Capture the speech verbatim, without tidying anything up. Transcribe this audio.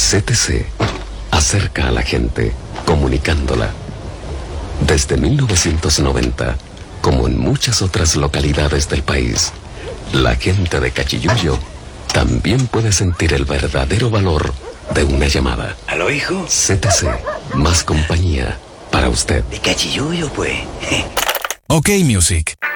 C T C acerca a la gente, comunicándola. Desde mil novecientos noventa, como en muchas otras localidades del país, la gente de Cachiyuyo también puede sentir el verdadero valor de una llamada. ¿Aló, hijo? C T C, más compañía para usted. De Cachiyuyo, pues. Ok, Music.